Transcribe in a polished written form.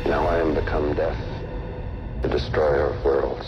Now I am become death, the destroyer of worlds.